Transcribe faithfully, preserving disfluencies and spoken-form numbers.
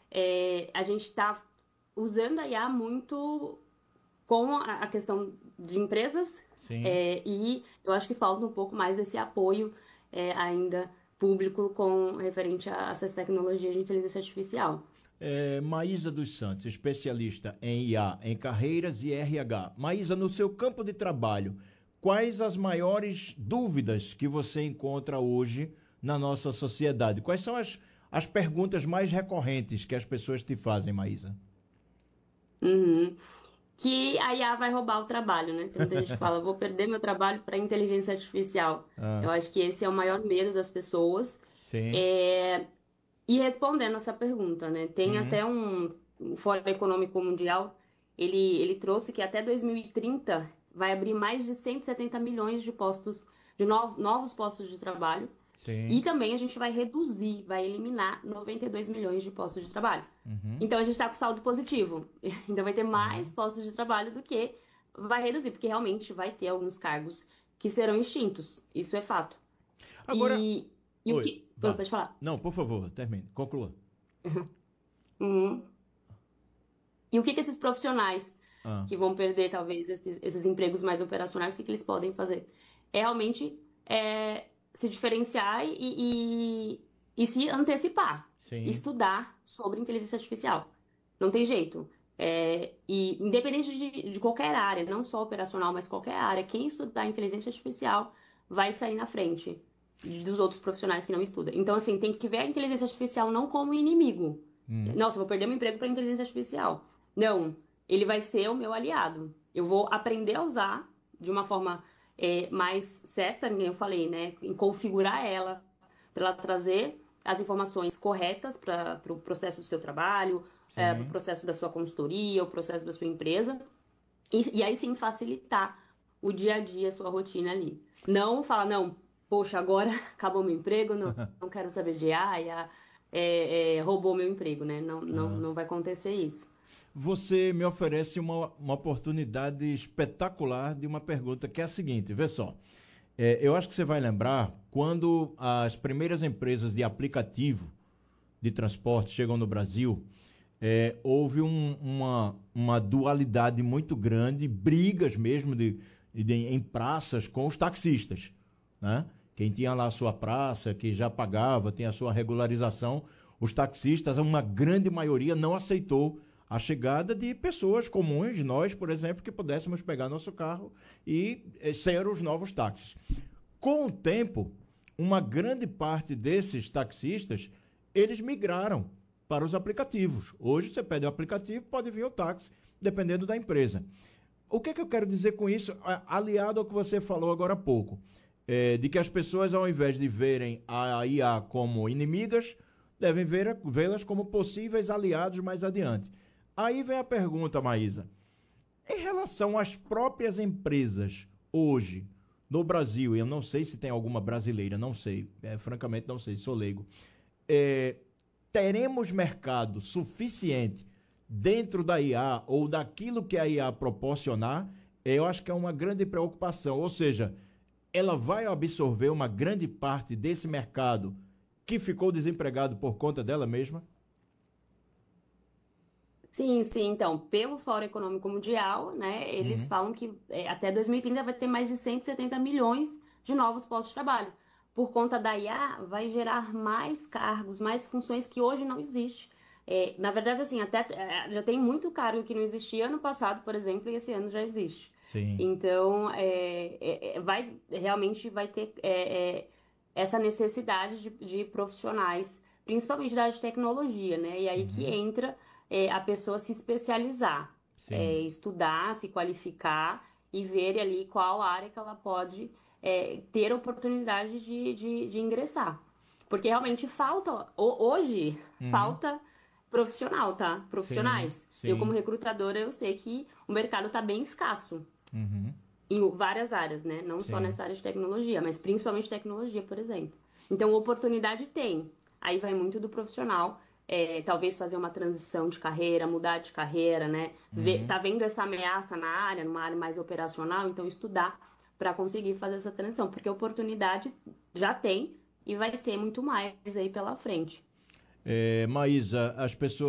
é, a gente está usando a I A muito com a a questão de empresas, Sim. é, e eu acho que falta um pouco mais desse apoio é, ainda público com referente a essas tecnologias de inteligência artificial. É, Maísa dos Santos, especialista em I A, em carreiras e R H. Maísa, no seu campo de trabalho, quais as maiores dúvidas que você encontra hoje na nossa sociedade? Quais são as, as perguntas mais recorrentes que as pessoas te fazem, Maísa? Uhum. Que a I A vai roubar o trabalho, né? Tem muita gente que fala, eu vou perder meu trabalho para inteligência artificial. Ah, Eu acho que esse é o maior medo das pessoas. sim. É, E respondendo essa pergunta, né? Tem Uhum. até um, um Fórum Econômico Mundial, ele, ele trouxe que até dois mil e trinta vai abrir mais de cento e setenta milhões de postos, de novos, novos postos de trabalho. E Sim. também a gente vai reduzir, vai eliminar noventa e dois milhões de postos de trabalho. Uhum. Então a gente está com saldo positivo. Então vai ter mais Uhum. postos de trabalho do que vai reduzir, porque realmente vai ter alguns cargos que serão extintos. Isso é fato. Agora, E, e o oi, que. Oh, vá. pode falar. Não, por favor, termine, conclua. Uhum. E o que que esses profissionais Ah, que vão perder, talvez, esses, esses empregos mais operacionais, o que que eles podem fazer? É realmente é, se diferenciar e, e, e se antecipar, sim. estudar sobre inteligência artificial. Não tem jeito. É, e independente de, de qualquer área, não só operacional, mas qualquer área, quem estudar inteligência artificial vai sair na frente dos outros profissionais que não estudam. Então, assim, tem que ver a inteligência artificial não como inimigo. Hum. Nossa, eu vou perder meu emprego para inteligência artificial. Não, ele vai ser o meu aliado. Eu vou aprender a usar de uma forma é, mais certa, como eu falei, né? Em configurar ela para ela trazer as informações corretas para o pro processo do seu trabalho, para o Sim. processo da sua consultoria, o processo da sua empresa. E, e aí sim facilitar o dia a dia, a sua rotina ali. Não falar, não, poxa, agora acabou meu emprego, não, não quero saber de A I A, é, é, roubou meu emprego, né? Não, não, Ah. não vai acontecer isso. Você me oferece uma, uma oportunidade espetacular de uma pergunta que é a seguinte, vê só. É, eu acho que você vai lembrar quando as primeiras empresas de aplicativo de transporte chegam no Brasil, é, houve um- uma, uma dualidade muito grande, brigas mesmo de, de- em praças com os taxistas, né? Quem tinha lá a sua praça, que já pagava, tem a sua regularização, os taxistas, uma grande maioria não aceitou a chegada de pessoas comuns, de nós, por exemplo, que pudéssemos pegar nosso carro e eh, ser os novos táxis. Com o tempo, uma grande parte desses taxistas, eles migraram para os aplicativos. Hoje você pede o aplicativo, pode vir o táxi, dependendo da empresa. O que, que eu quero dizer com isso, aliado ao que você falou agora há pouco? É, de que as pessoas, ao invés de verem a I A como inimigas, devem ver, vê-las como possíveis aliados mais adiante. Aí vem a pergunta, Maísa. Em relação às próprias empresas, hoje, no Brasil, e eu não sei se tem alguma brasileira, não sei, é, francamente não sei, sou leigo, é, teremos mercado suficiente dentro da I A ou daquilo que a I A proporcionar? Eu acho que é uma grande preocupação, ou seja, ela vai absorver uma grande parte desse mercado que ficou desempregado por conta dela mesma? Sim, sim. Então, pelo Fórum Econômico Mundial, né, eles Uhum. falam que é, até dois mil e trinta vai ter mais de cento e setenta milhões de novos postos de trabalho. Por conta da I A, vai gerar mais cargos, mais funções que hoje não existem. É, na verdade, assim, até é, já tem muito cargo que não existia ano passado, por exemplo, e esse ano já existe. Sim. Então, é, é, é, vai realmente vai ter é, é, essa necessidade de, de profissionais, principalmente da área de tecnologia, né? E aí que Uhum. entra é, a pessoa se especializar, é, Sim. estudar, se qualificar e ver ali qual área que ela pode é, ter oportunidade de, de, de ingressar. Porque realmente falta, ho- hoje, Uhum. falta profissional, tá? Sim. Profissionais. Eu, como Sim. recrutadora, eu sei que o mercado está bem escasso Uhum. em várias áreas, né? Não só Sim. nessa área de tecnologia, mas principalmente tecnologia, por exemplo. Então, oportunidade tem. Aí vai muito do profissional, é, talvez fazer uma transição de carreira, mudar de carreira, né? Ver, Uhum. tá vendo essa ameaça na área, numa área mais operacional, então estudar para conseguir fazer essa transição, porque oportunidade já tem e vai ter muito mais aí pela frente. É, Maísa, as pessoas